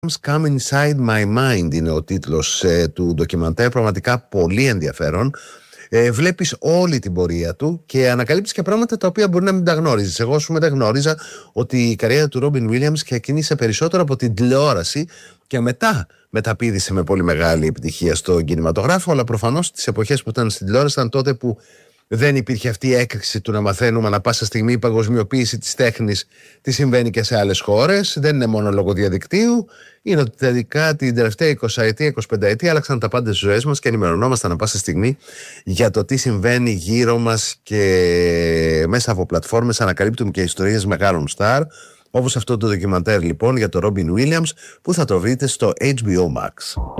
Come Inside My Mind είναι ο τίτλος του ντοκιμαντέρ, πραγματικά πολύ ενδιαφέρον. Βλέπεις όλη την πορεία του και ανακαλύπτεις και πράγματα τα οποία μπορεί να μην τα γνώριζες. Εγώ δεν γνώριζα ότι η καριέρα του Ρόμπιν Βίλιαμς ξεκίνησε περισσότερο από την τηλεόραση και μετά μεταπήδησε με πολύ μεγάλη επιτυχία στο κινηματογράφο, αλλά προφανώς τις εποχές που ήταν στην τηλεόραση ήταν τότε που δεν υπήρχε αυτή η έκρηξη του να μαθαίνουμε ανα πάσα στιγμή η παγκοσμιοποίηση της τέχνης, τι συμβαίνει και σε άλλες χώρες. Δεν είναι μόνο λόγω διαδικτύου. Είναι ότι τελικά την τελευταία 20ετία, 25ετία άλλαξαν τα πάντα στις ζωές μας και ενημερωνόμαστε ανα πάσα στιγμή για το τι συμβαίνει γύρω μας και μέσα από πλατφόρμες ανακαλύπτουμε και ιστορίες μεγάλων στάρ, όπως αυτό το ντοκιμαντέρ λοιπόν για τον Ρόμπιν Βίλιαμς που θα το βρείτε στο HBO Max.